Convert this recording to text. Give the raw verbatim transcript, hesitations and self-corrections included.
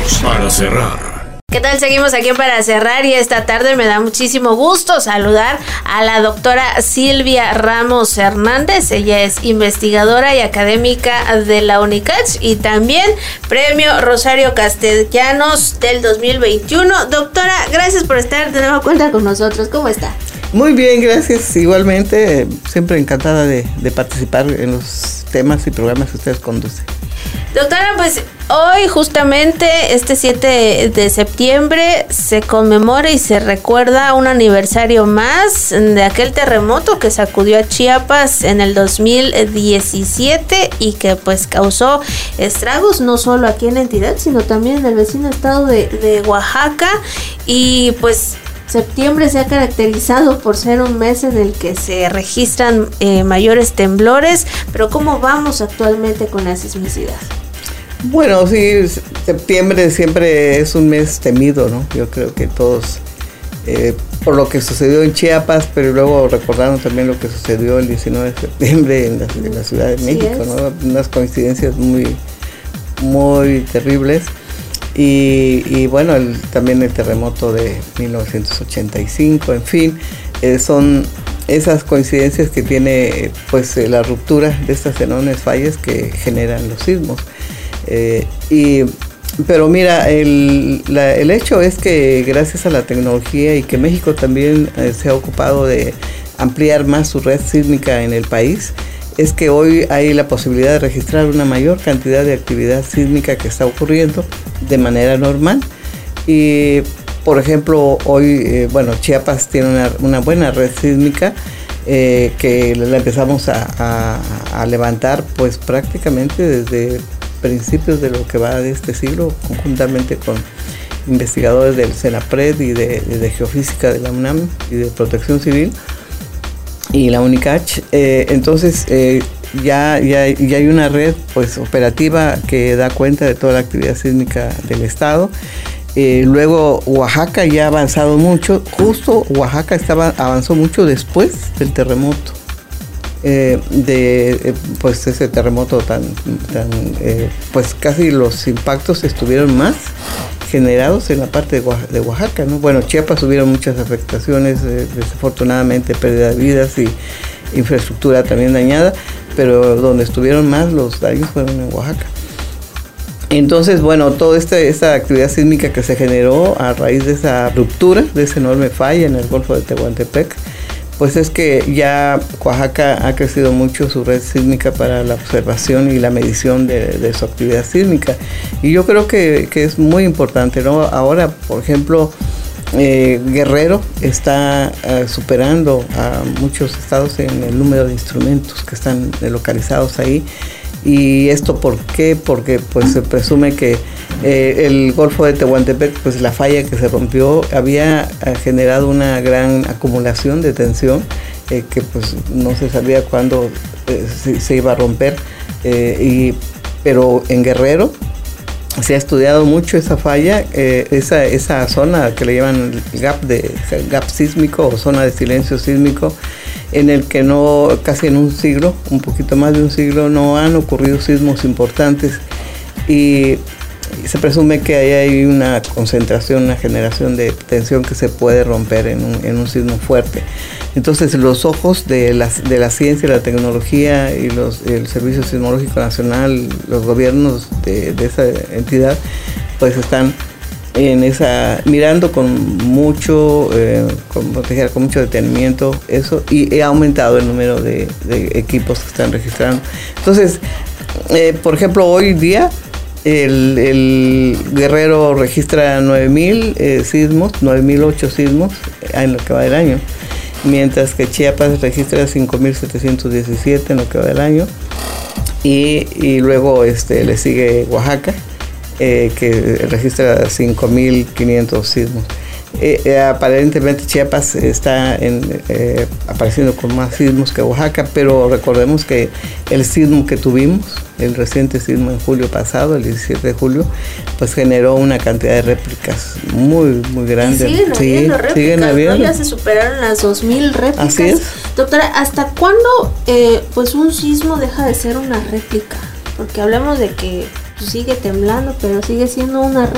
Seguimos para cerrar. ¿Qué tal? Seguimos aquí para cerrar y esta tarde me da muchísimo gusto saludar a la doctora Silvia Ramos Hernández. Ella es investigadora y académica de la UNICACH y también Premio Rosario Castellanos del dos mil veintiuno. Doctora, gracias por estar de nueva cuenta con nosotros. ¿Cómo está? Muy bien, gracias. Igualmente, siempre encantada de, de participar en los temas y programas que ustedes conducen. Doctora, pues hoy justamente este siete de septiembre se conmemora y se recuerda un aniversario más de aquel terremoto que sacudió a Chiapas en el dos mil diecisiete y que pues causó estragos no solo aquí en la entidad, sino también en el vecino estado de, de Oaxaca. Y pues septiembre se ha caracterizado por ser un mes en el que se registran eh, mayores temblores, pero ¿cómo vamos actualmente con la sismicidad? Bueno, sí, septiembre siempre es un mes temido, ¿no? Yo creo que todos, eh, por lo que sucedió en Chiapas, pero luego recordando también lo que sucedió el diecinueve de septiembre en la, en la Ciudad de México, ¿no? Unas coincidencias muy, muy terribles. Y, y bueno, el, también el terremoto de mil novecientos ochenta y cinco, en fin, eh, son esas coincidencias que tiene pues eh, la ruptura de estas enormes fallas que generan los sismos. Eh, y, pero mira, el, la, el hecho es que gracias a la tecnología y que México también eh, se ha ocupado de ampliar más su red sísmica en el país, es que hoy hay la posibilidad de registrar una mayor cantidad de actividad sísmica que está ocurriendo de manera normal. Y por ejemplo, hoy, eh, bueno, Chiapas tiene una, una buena red sísmica eh, que la empezamos a, a, a levantar pues prácticamente desde principios de lo que va de este siglo, conjuntamente con investigadores del CENAPRED y de, de Geofísica de la UNAM y de Protección Civil y la UNICACH. Eh, entonces eh, ya, ya, ya hay una red pues operativa que da cuenta de toda la actividad sísmica del estado. Eh, luego Oaxaca ya ha avanzado mucho, justo Oaxaca estaba, avanzó mucho después del terremoto. Eh, de eh, pues ese terremoto tan, tan eh, pues casi los impactos estuvieron más generados en la parte de Oaxaca, ¿no? Bueno, Chiapas hubieron muchas afectaciones, eh, desafortunadamente pérdida de vidas y infraestructura también dañada, pero donde estuvieron más los daños fueron en Oaxaca. Entonces, bueno, toda esta, esta actividad sísmica que se generó a raíz de esa ruptura, de esa enorme falla en el Golfo de Tehuantepec, pues es que ya Oaxaca ha crecido mucho su red sísmica para la observación y la medición de, de su actividad sísmica. Y yo creo que, que es muy importante, ¿no? Ahora, por ejemplo, eh, Guerrero está uh, superando a muchos estados en el número de instrumentos que están localizados ahí. ¿Y esto por qué? Porque pues se presume que eh, el Golfo de Tehuantepec, pues la falla que se rompió había eh, generado una gran acumulación de tensión eh, que pues no se sabía cuándo eh, se, se iba a romper, eh, y, pero en Guerrero se ha estudiado mucho esa falla, eh, esa, esa zona que le llaman gap, de, gap sísmico o zona de silencio sísmico, en el que no, casi en un siglo, un poquito más de un siglo, no han ocurrido sismos importantes y se presume que ahí hay una concentración, una generación de tensión que se puede romper en un, en un sismo fuerte. Entonces los ojos de la, de la ciencia, la tecnología y los, el Servicio Sismológico Nacional, los gobiernos de, de esa entidad, pues están en esa, mirando con mucho, eh, con, con mucho detenimiento eso, y ha aumentado el número de, de equipos que están registrando. Entonces, eh, por ejemplo, hoy día el, el Guerrero registra nueve mil eh, sismos, nueve mil ocho sismos en lo que va del año, mientras que Chiapas registra cinco mil setecientos diecisiete en lo que va del año, y, y luego este, le sigue Oaxaca, Eh, que registra cinco mil quinientos sismos. Eh, eh, aparentemente Chiapas está en, eh, apareciendo con más sismos que Oaxaca, pero recordemos que el sismo que tuvimos, el reciente sismo en julio pasado, el diecisiete de julio, pues generó una cantidad de réplicas muy, muy grande. Y siguen sí, habiendo réplicas, siguen habiendo. ¿no? Ya se superaron las dos mil réplicas. Así es. Doctora, ¿hasta cuándo eh, pues un sismo deja de ser una réplica? Porque hablamos de que sigue temblando, pero sigue siendo una réplica.